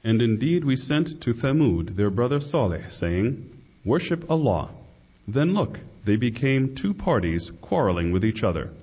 And indeed we sent to Thamud their brother Saleh, saying, Worship Allah. Then look, they became two parties quarreling with each other.